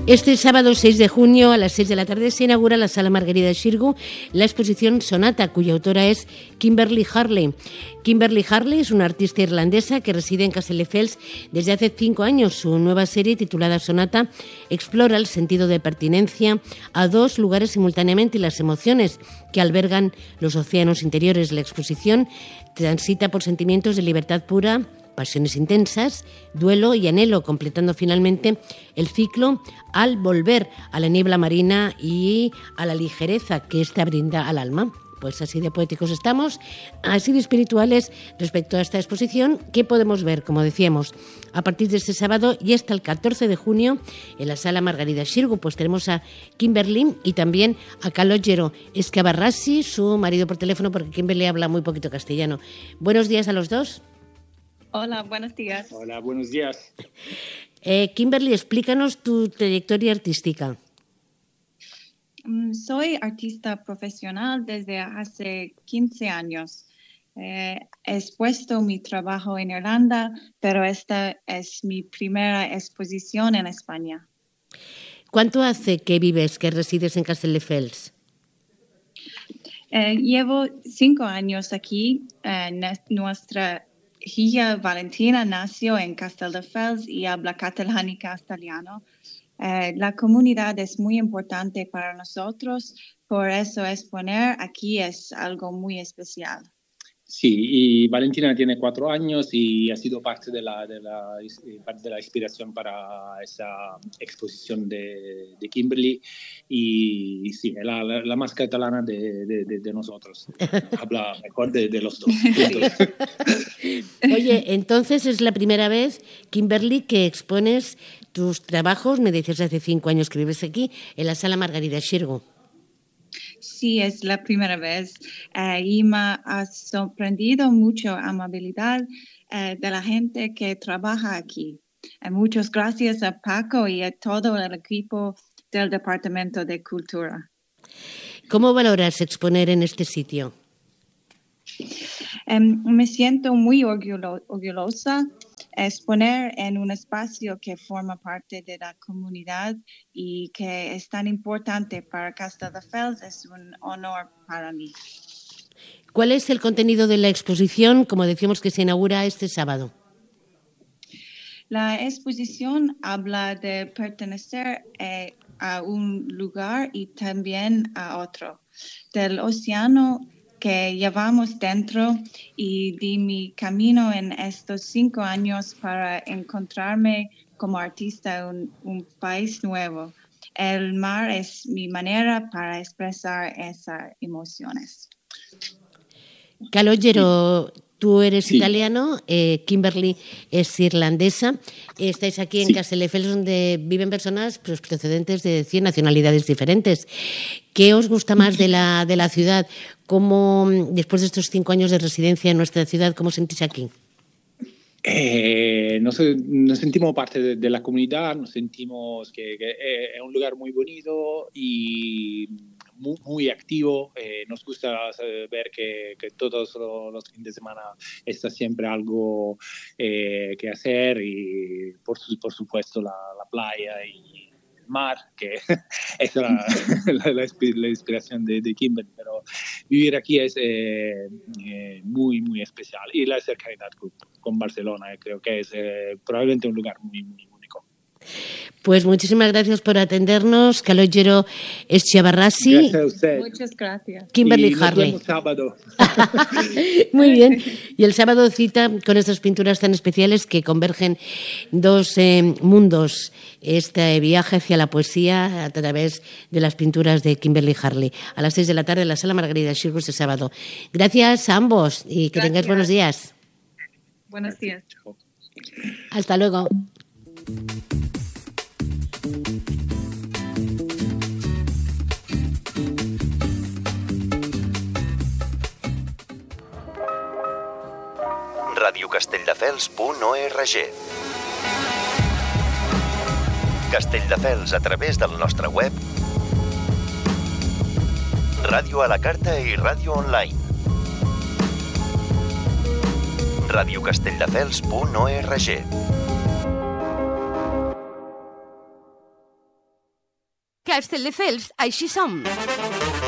Este sábado 6 de junio a las 6 de la tarde se inaugura en la Sala Margarida Xirgu la exposición Sonata, cuya autora es Kimberly Harley. Kimberly Harley es una artista irlandesa que reside en Castelldefels desde hace 5 años. Su nueva serie, titulada Sonata, explora el sentido de pertinencia a dos lugares simultáneamente y las emociones que albergan los océanos interiores. La exposición transita por sentimientos de libertad pura, pasiones intensas, duelo y anhelo, completando finalmente el ciclo al volver a la niebla marina y a la ligereza que ésta brinda al alma. Pues así de poéticos estamos, así de espirituales respecto a esta exposición que podemos ver, como decíamos, a partir de este sábado y hasta el 14 de junio en la Sala Margarida Xirgu. Pues tenemos a Kimberly y también a Calogero Scavarrasi, su marido, por teléfono, porque Kimberly habla muy poquito castellano. Buenos días a los dos. Hola, buenos días. Hola, buenos días. Kimberly, explícanos tu trayectoria artística. Soy artista profesional desde hace 15 años. He expuesto mi trabajo en Irlanda, pero esta es mi primera exposición en España. ¿Cuánto hace que vives, que resides en Castelldefels? Llevo 5 años aquí. Nuestra hija Valentina nació en Castelldefels y habla catalán y castellano. La comunidad es muy importante para nosotros, por eso exponer aquí es algo muy especial. Sí, y Valentina tiene 4 años y ha sido parte de la inspiración para esa exposición de Kimberly. Y sí, es la más catalana de nosotros. Habla mejor de los dos. Oye, entonces es la primera vez, Kimberly, que expones tus trabajos, me decías hace 5 años que vives aquí, en la Sala Margarida Xirgu. Sí, es la primera vez y me ha sorprendido mucho la amabilidad de la gente que trabaja aquí. Muchas gracias a Paco y a todo el equipo del Departamento de Cultura. ¿Cómo valoras exponer en este sitio? Me siento muy orgullosa. Exponer en un espacio que forma parte de la comunidad y que es tan importante para Castelldefels es un honor para mí. ¿Cuál es el contenido de la exposición, como decíamos, que se inaugura este sábado? La exposición habla de pertenecer a un lugar y también a otro, del océano que llevamos dentro y de mi camino en estos 5 años para encontrarme como artista en un país nuevo. El mar es mi manera para expresar esas emociones. Calogero, tú eres Sí. italiano, Kimberly es irlandesa. Estáis aquí en Sí. Castelldefels, donde viven personas procedentes de 100 nacionalidades diferentes. ¿Qué os gusta más de la ciudad? ¿Cómo, después de estos 5 años de residencia en nuestra ciudad, cómo sentís aquí? Nos sentimos parte de la comunidad, nos sentimos que es un lugar muy bonito y muy activo. Nos gusta ver que todos los fines de semana está siempre algo que hacer y por supuesto la playa y el mar, que es la inspiración de Kimberly, pero vivir aquí es muy especial, y la cercanía con Barcelona creo que es probablemente un lugar muy único. Pues muchísimas gracias por atendernos, Calogero Scavarrasi. Gracias a usted. Muchas gracias. Kimberly y nos Harley. vemos sábado. Muy bien. Y el sábado cita con estas pinturas tan especiales que convergen dos mundos. Este viaje hacia la poesía a través de las pinturas de Kimberly Harley. A las 6 de la tarde en la Sala Margarida Xirgu este sábado. Gracias a ambos y que tengáis buenos días. Buenos días. Hasta luego. radiocastelldefels.org. Castelldefels a través del nostre web, ràdio a la carta i ràdio online. radiocastelldefels.org. Castelldefels, així som.